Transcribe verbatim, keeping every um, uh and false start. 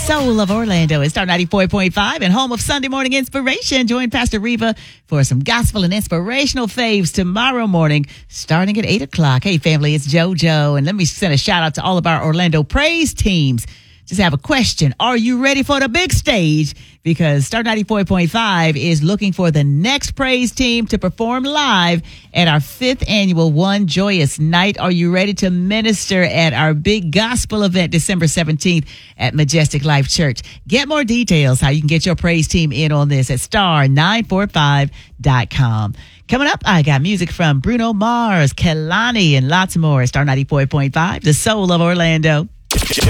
soul of Orlando is Star ninety-four point five and home of Sunday morning inspiration. Join Pastor Reva for some gospel and inspirational faves tomorrow morning, starting at eight o'clock. Hey, family, it's JoJo, and let me send a shout out to all of our Orlando praise teams. Just have a question. Are you ready for the big stage? Because Star ninety-four point five is looking for the next praise team to perform live at our fifth annual One Joyous Night. Are you ready to minister at our big gospel event December seventeenth at Majestic Life Church? Get more details how you can get your praise team in on this at star nine four five dot com. Coming up, I got music from Bruno Mars, Kehlani, and lots more at Star ninety-four point five, the soul of Orlando.